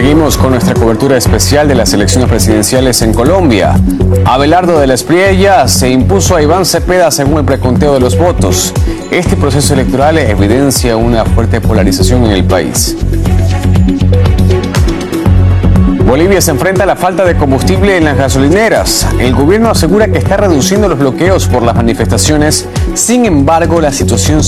Seguimos con nuestra cobertura especial de las elecciones presidenciales en Colombia. Abelardo de la Espriella se impuso a Iván Cepeda según el preconteo de los votos. Este proceso electoral evidencia una fuerte polarización en el país. Bolivia se enfrenta a la falta de combustible en las gasolineras. El gobierno asegura que está reduciendo los bloqueos por las manifestaciones. Sin embargo, la situación